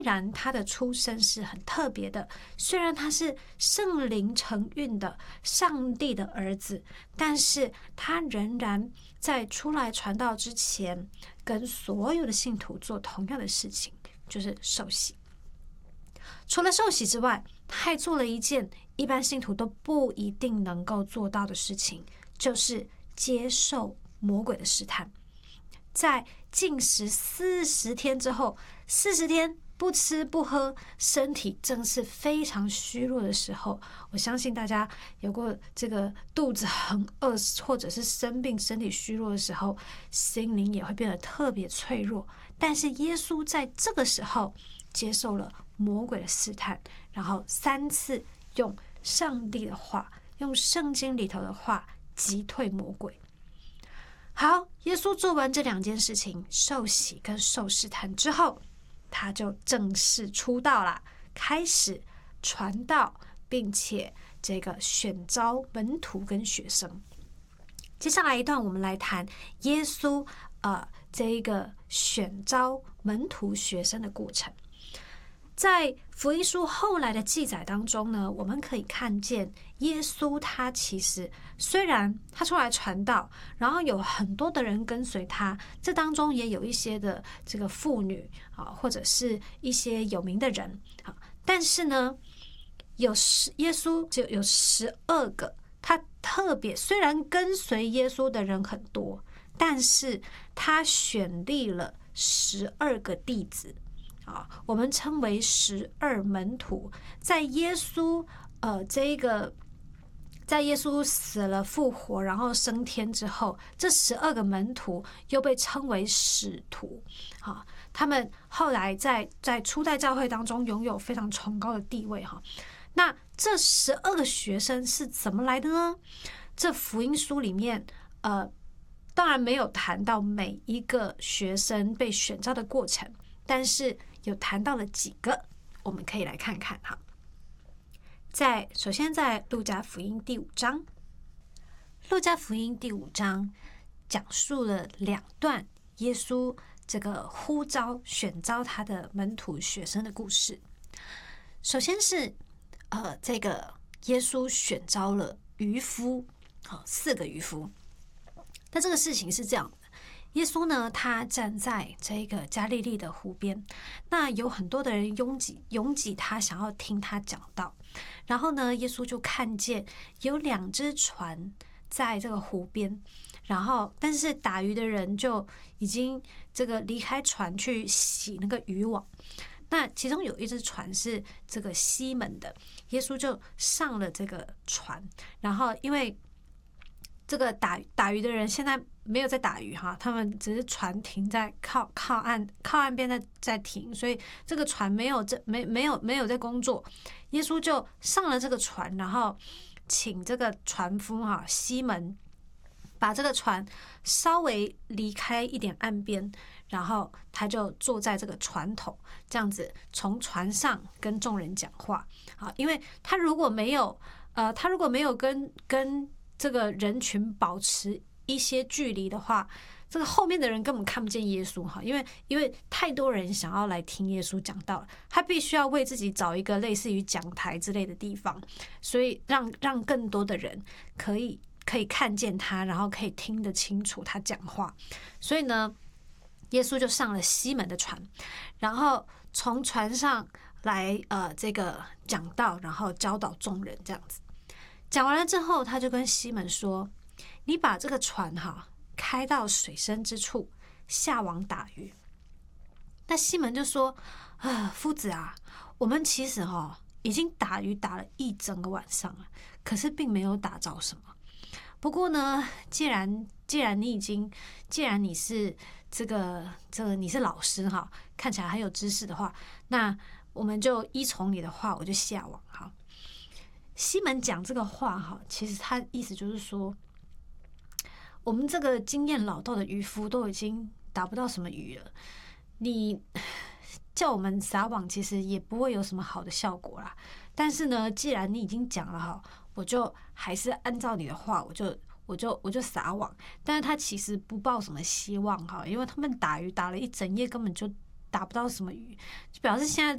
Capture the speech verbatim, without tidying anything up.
然他的出生是很特别的，虽然他是圣灵承运的上帝的儿子，但是他仍然在出来传道之前，跟所有的信徒做同样的事情，就是受洗。除了受洗之外，他还做了一件一般信徒都不一定能够做到的事情，就是接受魔鬼的试探。在禁食四十天之后，四十天不吃不喝，身体正是非常虚弱的时候，我相信大家有过这个肚子很饿，或者是生病身体虚弱的时候，心灵也会变得特别脆弱。但是耶稣在这个时候接受了魔鬼的试探，然后三次用上帝的话，用圣经里头的话击退魔鬼。好，耶稣做完这两件事情，受洗跟受试探之后，他就正式出道了，开始传道，并且这个选召门徒跟学生。接下来一段，我们来谈耶稣呃这一个选召门徒学生的过程。在福音书后来的记载当中呢，我们可以看见耶稣他其实虽然他出来传道，然后有很多的人跟随他，这当中也有一些的这个妇女啊，或者是一些有名的人啊，但是呢，有十耶稣就有十二个，他特别虽然跟随耶稣的人很多，但是他选立了十二个弟子。啊，我们称为十二门徒。在耶稣呃这个在耶稣死了复活然后升天之后，这十二个门徒又被称为使徒。啊，他们后来在在初代教会当中拥有非常崇高的地位。哈，那这十二个学生是怎么来的呢？这福音书里面呃当然没有谈到每一个学生被选召的过程，但是有谈到了几个，我们可以来看看哈。在首先在路加福音第五章，路加福音第五章讲述了两段耶稣这个呼召选召他的门徒学生的故事。首先是呃这个耶稣选召了渔夫，好，四个渔夫。那这个事情是这样的。耶稣呢，他站在这个加利利的湖边，那有很多的人拥挤拥挤他，想要听他讲道。然后呢，耶稣就看见有两只船在这个湖边，然后但是打鱼的人就已经这个离开船去洗那个渔网。那其中有一只船是这个西门的，耶稣就上了这个船，然后因为这个打打鱼的人现在没有在打鱼哈，他们只是船停在靠靠岸靠岸边在在停，所以这个船没有这没没有没有在工作。耶稣就上了这个船，然后请这个船夫哈西门把这个船稍微离开一点岸边，然后他就坐在这个船头，这样子从船上跟众人讲话啊，因为他如果没有呃他如果没有跟跟这个人群保持一些距离的话，这个后面的人根本看不见耶稣哈，因为因为太多人想要来听耶稣讲道了，他必须要为自己找一个类似于讲台之类的地方，所以让让更多的人可以可以看见他，然后可以听得清楚他讲话。所以呢，耶稣就上了西门的船，然后从船上来呃这个讲道，然后教导众人这样子。讲完了之后，他就跟西门说：“你把这个船哈开到水深之处，下网打鱼。”那西门就说：“啊，夫子啊，我们其实哈已经打鱼打了一整个晚上了，可是并没有打着什么。不过呢，既然既然你已经，既然你是这个这个你是老师哈，看起来很有知识的话，那我们就依从你的话，我就下网哈。”西门讲这个话哈，其实他意思就是说，我们这个经验老道的渔夫都已经打不到什么鱼了，你叫我们撒网，其实也不会有什么好的效果啦。但是呢，既然你已经讲了哈，我就还是按照你的话，我就我就我就撒网。但是他其实不抱什么希望哈，因为他们打鱼打了一整夜，根本就打不到什么鱼，就表示现在